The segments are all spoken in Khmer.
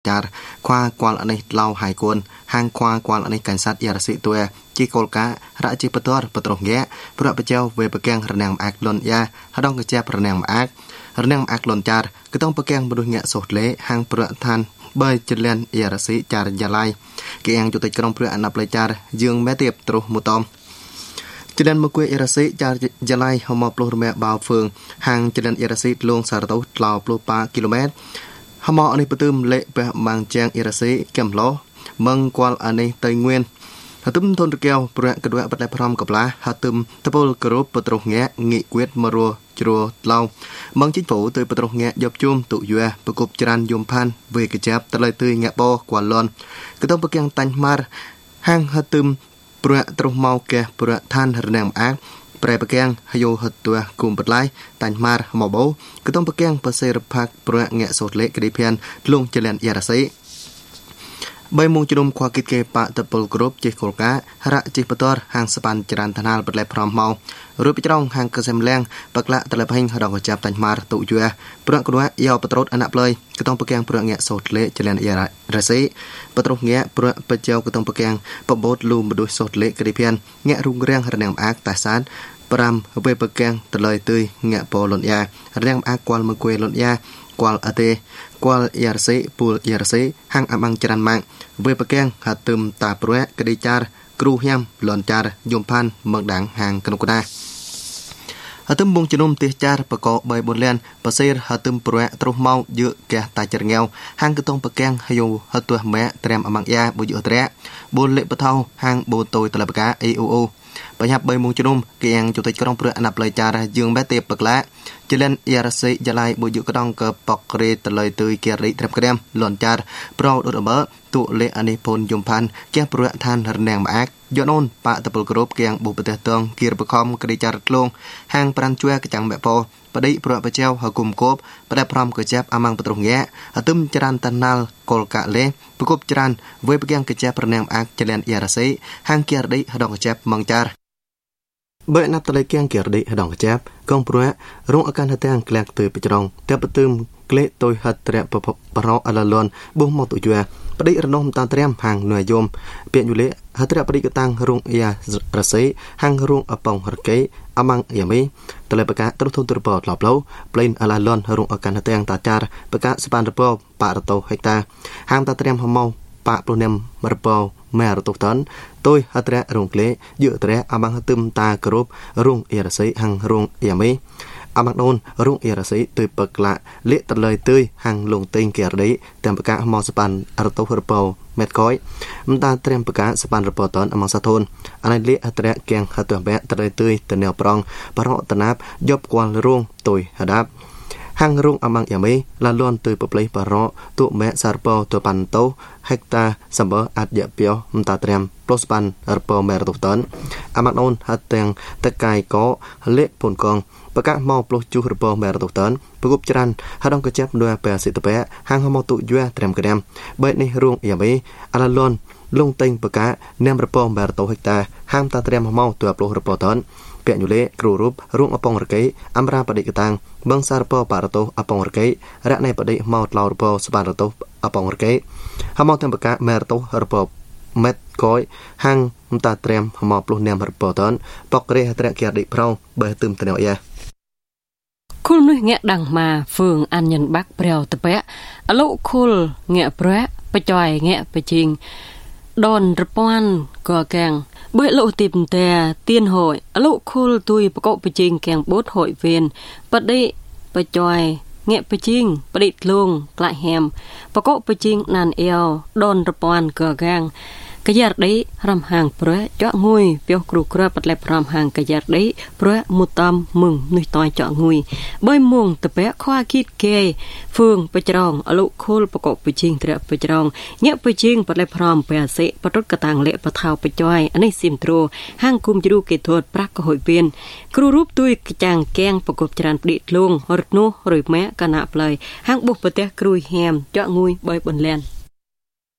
ចារខ្វាគាល់នេះឡៅហើយគួនហាងខ្វាគាល់នេះកាញ់សាត់យ៉ារស៊ីទួជីកូលការៈជីបតរបត្រងែប្រពចៅវេបកាំងរណាំងអាក់លុនយ៉ាហដងកជាប្រណាំងអាក់រណាំងអាក់លុនចារក៏ต้องប្រកាំងមនុស្សងាក់សូតលេហាងប្រឋានបើចលិនយ៉ារស៊ីចារយ៉ាឡៃគេយ៉ាងយុតិក្រុងព្រះអណាប់លេចារយើងមេទៀបត្រុសមុតំចលិនមកគួយអេរ៉ាស៊ីចារយ៉ាឡៃហមផ្លុះរមែបោហ្វឿងហាងចលិនអេរ៉ាស៊ីលងសារតោថ្លោផ្លុះប៉ាគីឡូម៉ែត្រហមអនេះបទើមលេបះបាំងជាងអេរ៉ាស៊ីកំឡោមងគាល់អានេះតៃងឿនហទឹមធនរកែវប្រកដវបតប្រំកប្លាហទឹមតពលក្របបត្រងែងាគៀតមរជ្រួឡោមងជីពូទៅបត្រងែយប់ជុំទុយប្រគប់ច្រានយមផានវេកចាប់តលៃទើងែបគាល់លនក៏ต้องប្រកាំងតាញ់ម៉ារហាងហទឹមប្រត្រុសមកកែប្រឋានរណាំអាប្រែប្រកាំងហយោហតួគុំបតឡៃតាញ់ម៉ារមកបោក៏ต้องប្រកាំងបសេរផាក់ប្រងែសូតលេក្រីភានលងចលនយ៉ារ៉ាស៊ីបីមងជុំខ្វាគិតគេប៉តពលគ្រប់ជិះកលការៈជិះបតរហាងស្ប៉ាន់ចរានឋានាលបតលែប្រំមករួចពីត្រង់ហាងកសិមលៀងបក្លាតលែបហេងរងចាប់តាញ់ម៉ារទុយប្រកដវយោបត្រុតអណាប់លើយក៏ต้องប្រកាំងប្រងែសូតលេចលនយ៉ារ៉ាស៊ីបត្រុសងែប្របច្ចៅក៏ต้องប្រកាំងបបោតលូមដូចសូតលេក្រីភានងែរុងរាំងរណាំអាកតាសាន5វេបកាំងតលៃទើយងែបលនយ៉ារណាំអាកគាល់មកគួយលនយ៉ាគាល់អតេគាល់យ៉ារស៊ីពូលយ៉ារស៊ីហាងអាបាំងចរានម៉ាក់វេបកាំងហាទឹមតាប្រែក្តីចារគ្រូហ៊ាំលនចារយមផានមកដាងហាងកនុកដាហទឹមបងជំនុំទេចារបកប3 4លានបសេរហទឹមប្រែត្រុសមកយើកែតាចរងែវហាងកតុងប្រកាំងហយោហទោះម៉ែត្រាំអាបាំងយ៉ាបុយអត្រែបូលលេបថោហាងបូតូយតលបកាអេអូអូបញ្ញបីមងជំនុំគេយ៉ាងchủ tịchក្រុងព្រះអណាប់លេចារយើងបែទេបក្លាចលិនយ៉ារ៉ាស៊ីយ៉ាឡៃបុយកដងកបករេតលៃទុយគេរីត្រាំក្រាមលនចារប្រោដរបើទុលេអានេះពនយមផានគេប្រឋានរណាំងម៉ាក់យកនូនប៉តពលគ្រប់គេយ៉ាងបុប្រទេសតងគៀរបខំក្រីចារក្លងហាងប្រាន់ជួកចាំងបែពោបដិប្រពចៅហគុំគប់បដិព្រំកចាប់អាម៉ងបត្រងែអទឹមចរានតណាល់កលកាលេប្រគប់ចរានវេបកាំងកចាប់ប្រណាំងអាកចលិនយ៉ារ៉ាស៊ីហាងគេរឌីហដងកចាប់ម៉ងចារបើណាប់តលេគៀងគេរឌីហដងកចាប់កងប្ររងអកានហតាំងក្លាក់ទៅបច្រងតែបទឹមក្លេតុយហត្រៈប្រោអលលនបុមកទុយបដិរណោមតាត្រាំហាងនយមពាញយុលេហត្រៈបដិកតាំងរងយ៉ារ៉ាស៊ីហាងរងអប៉ងរកេអាម៉ងយ៉ាមីតលេបកាត្រុសធនទរបតឡប់ឡូប្លេនអឡាលនរងអកានតាំងតាចារបកាស្ប៉ានរបប៉រតោហេតាហាងតាត្រាំហមោប៉ប្លុនេមរប៉ម៉ែរតុកតានទុយហត្រៈរងក្លេយឺត្រៈអាម៉ងហទឹមតាគ្រប់រងយ៉ារ៉ាស៊ីហាងរងយ៉ាមីអាម៉ាក់ដូនរងអេរ៉ាស៊ីទុយបក្លាលេតលៃទុយហាងលងតេងគេរឌីតាមបកាមស្ប៉ាន់រតោរប៉ោមេតកយមតាត្រាំបកាស្ប៉ាន់រប៉ោតនអមសាធនអានលេអត្រៈកៀងហតបែតលៃទុយតណែប្រងបរតណាបយប់គាល់រងទុយហដាបហាងរងអាម៉ងយ៉ាមីឡាលន់ទុយបប្លេបរោទុមេសារប៉ោទុប៉ាន់តោហេកតាសម្បអត្តយពយោមតាត្រាំប្លុសប៉ាន់រប៉ោមេរតុតនអាម៉ាក់ដូនហតទាំងតកាយកោលេពុនកងបកាមកប្លុសជុះរប៉ោមេរតុតនប្រគប់ច្រានហដងកចាប់ដោយប៉ែសិតប៉ែហាងហមទុយត្រាំក្រាមបែនេះរងយ៉ាមីអាឡាលន់លងតេងបកាណាំរប៉ោមេរតុហេកតាហាងតាត្រាំហមទុយប្លុសរប៉ោតនពាញយុលេគ្រូរូបរងអប៉ងរកេអំរាបដិកតាំងបងសារប៉ោបារតោអប៉ងរកេរណៃបដិមកឡោរប៉ោស្បារតោអប៉ងរកេហមទាំងបកាមេរតោរប៉ោមេតកយហាងមតាត្រាំហមប្លុសណាំរប៉ោតនបករេហត្រៈគេដិប្រោបើទឹមតណោយ៉ាគុលនោះងាក់ដាំងមកហ្វឿងអានញិនបាក់ប្រែតប៉ែអលុគុលងាក់ប្រែបច្ច័យងាក់បជីងដនរពាន់កកាំងបើលោកទីមតែទៀនហយអលុគុលទុយបកបជីងកាំងបូតហយវេនបដិបច្ច័យងាក់បជីងបដិលងក្លាក់ហាមបកបជីងណានអែវដនរពាន់កកាំងកយ៉ារឌីរំហាងប្រែចកងុយពីគ្រូក្របតលែប្រំហាងកយ៉ារឌីប្រែមុតំមឹងនេះតយចកងុយបើមួងតប៉ែខ្វាគីតគេហ្វឿងបច្រងអលុខុលបកបជីងត្រាបច្រងញាក់បជីងបលែប្រំប៉ែសិបតុតកតាំងលេបថោបច្ច័យអានេះស៊ីមត្រូហាងគុំជ្រូគេធត់ប្រាក់កហុយពៀនគ្រូរូបទុយកចាំងកែងបកបច្រានផ្ដិលងរត់នោះរយម៉ែកណាប្លៃហាងបុះប្រទេសគ្រួយហាមចកងុយបើបន្លាន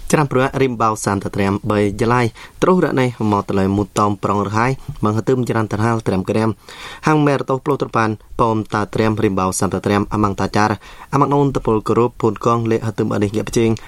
ច្រាំប្រៈរិមបៅសានតត្រាំបីយឡៃត្រុសរណៃមកតឡៃមូតំប្រងរហើយមកហទឹមច្រាំតហាលត្រាំក្រាមហាងមែរតោប្លូត្រប៉ានប៉មតាត្រាំរិមបៅសានតត្រាំអមងតាចារអមងនូនតពលគរុបពូនកងលេហទឹមអនេះងាបជិង